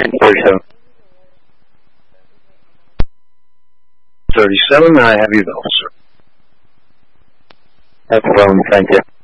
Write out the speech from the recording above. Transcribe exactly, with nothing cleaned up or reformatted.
thirty-seven. thirty-seven, I have you, Bill, sir. No problem, thank you.